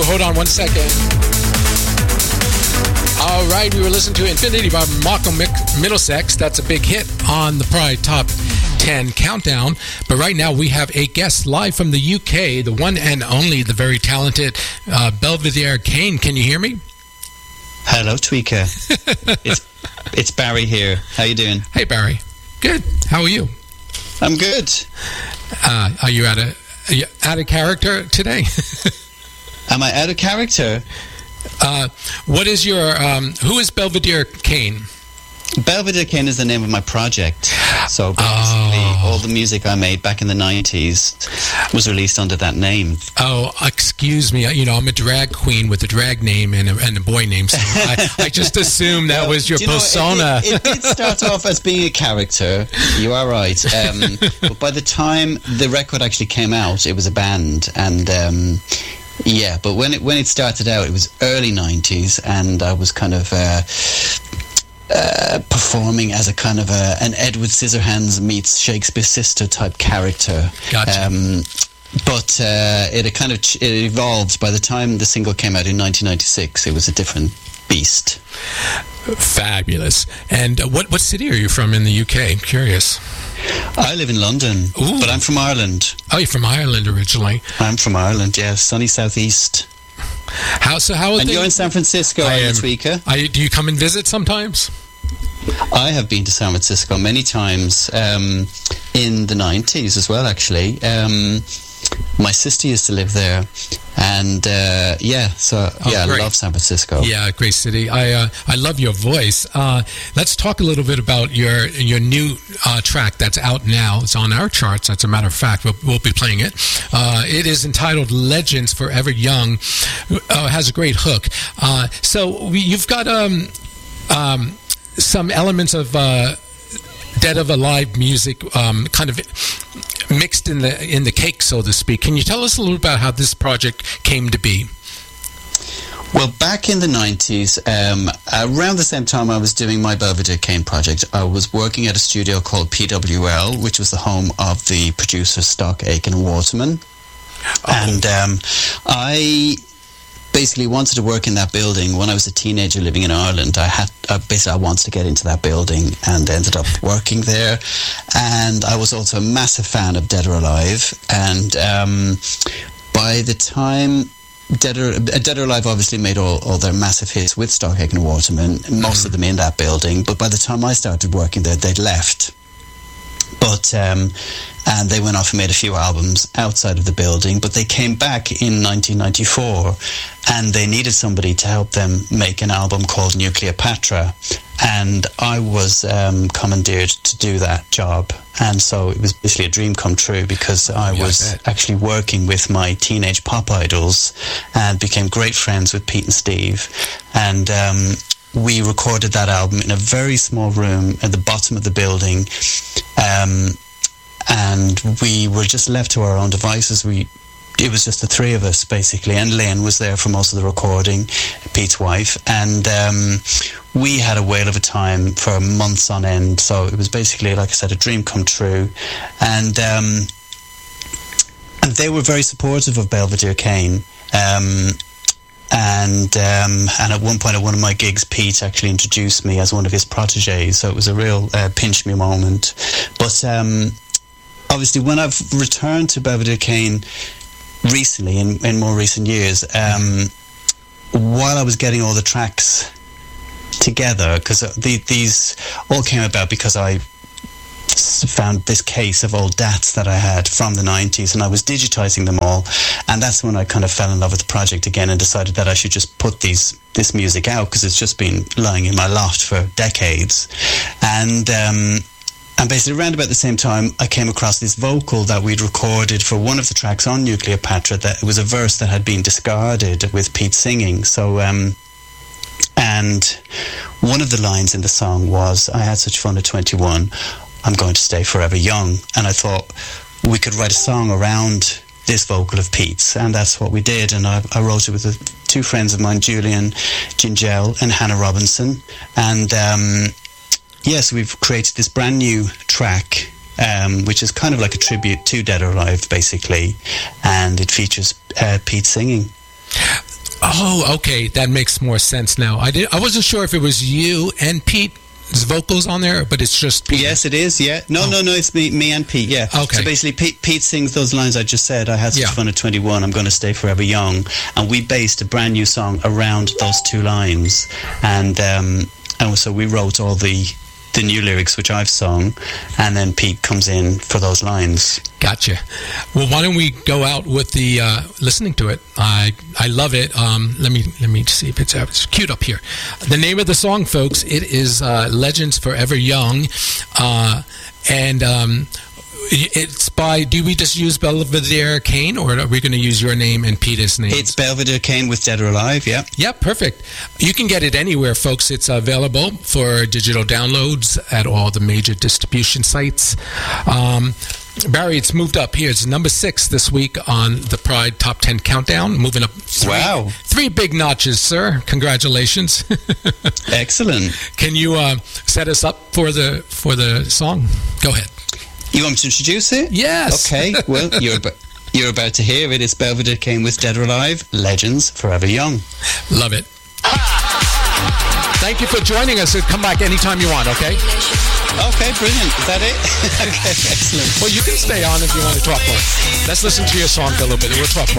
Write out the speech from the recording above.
hold on one second. All right, we were listening to Infinity by Malcolm Middlesex. That's a big hit on the Pride Top 10 Countdown. But right now we have a guest live from the UK, the one and only, the very talented Belvedere Kane. Can you hear me? Hello, Tweaker. It's Barry here. How you doing? Hey, Barry. Good. How are you? I'm good. Are you out of character today? Am I out of character? What is your who is Belvedere Kane? Belvedere Kane is the name of my project. So basically, all the music I made back in the 90s was released under that name. Oh, excuse me. You know, I'm a drag queen with a drag name and a boy name, so I just assumed that was your persona. It did start off as being a character. You are right. But by the time the record actually came out, it was a band, and yeah. But when it started out, it was early 90s, and I was kind of performing as a kind of an Edward Scissorhands meets Shakespeare's sister type character. Gotcha. But it evolved. By the time the single came out in 1996, it was a different beast. Fabulous. And what city are you from in the UK? I'm curious. I live in London, but I'm from Ireland. Oh, you're from Ireland originally? I'm from Ireland, yeah. Sunny southeast. How are and you're in San Francisco, are you, Tweaker? Do you come and visit sometimes? I have been to San Francisco many times, in the 90s as well, actually. My sister used to live there, and I love San Francisco. Yeah, great city. I love your voice. Let's talk a little bit about your new track that's out now. It's on our charts, as a matter of fact. We'll be playing it. It is entitled Legends Forever Young. It has a great hook. So you've got some elements of Dead or Alive music kind of mixed in the cake, so to speak. Can you tell us a little about how this project came to be? Well, back in the 90s, around the same time I was doing my Belvedere Kane project, I was working at a studio called PWL, which was the home of the producer Stock Aitken and Waterman. And I basically wanted to work in that building. When I was a teenager living in Ireland, I wanted to get into that building and ended up working there. And I was also a massive fan of Dead or Alive. And by the time Dead or Alive obviously made all their massive hits with Stock Aitken and Waterman, most of them in that building. But by the time I started working there, they'd left. But and they went off and made a few albums outside of the building, but they came back in 1994 and they needed somebody to help them make an album called Nucleopatra, and I was commandeered to do that job. And so it was basically a dream come true, because I was actually working with my teenage pop idols and became great friends with Pete and Steve, and we recorded that album in a very small room at the bottom of the building, and we were just left to our own devices. It was just the three of us, basically, and Lynn was there for most of the recording, Pete's wife, and we had a whale of a time for months on end. So it was basically, like I said, a dream come true, and they were very supportive of Belvedere Kane. And at one point at one of my gigs, Pete actually introduced me as one of his proteges, so it was a real pinch me moment. But obviously when I've returned to Belvedere Kane recently, in more recent years, while I was getting all the tracks together, because these all came about because I found this case of old DATs that I had from the 90s, and I was digitizing them all, and that's when I kind of fell in love with the project again and decided that I should just put this music out, because it's just been lying in my loft for decades. And basically around about the same time I came across this vocal that we'd recorded for one of the tracks on Nucleopatra, that it was a verse that had been discarded with Pete singing. So and one of the lines in the song was, "I had such fun at 21, I'm going to stay forever young." And I thought we could write a song around this vocal of Pete's, and that's what we did. And I wrote it with two friends of mine, Julian Gingell and Hannah Robinson. And yes, we've created this brand new track, which is kind of like a tribute to Dead or Alive, basically, and it features Pete singing. Oh, okay, that makes more sense now. I wasn't sure if it was you and Pete's vocals on there, but it's just Pete. Yes, it is. Yeah, no, it's me and Pete. Yeah. Okay. So basically, Pete sings those lines I just said. I had such fun at 21. I'm going to stay forever young, and we based a brand new song around those two lines, and so we wrote all the new lyrics, which I've sung, and then Pete comes in for those lines. Gotcha. Well, why don't we go out with the listening to it? I love it. Let me see if it's queued up here. The name of the song, folks, it is Legends Forever Young, and it's by. Do we just use Belvedere Kane, or are we going to use your name and Peter's name? It's Belvedere Kane with Dead or Alive. Yeah. Yeah, perfect. You can get it anywhere, folks. It's available for digital downloads at all the major distribution sites. Barry, it's moved up here. It's number 6 this week on the Pride Top 10 Countdown. Moving up 3 big notches, sir. Congratulations. Excellent. Can you set us up for the song? Go ahead. You want me to introduce it? Yes. Okay. Well, you're about to hear it. It's Belvedere Kane with Dead or Alive. Legends Forever Young. Love it. Thank you for joining us. Come back anytime you want, okay? Okay, brilliant. Is that it? Okay, excellent. Well, you can stay on if you want to talk more. Let's listen to your song for a little bit. We'll talk more.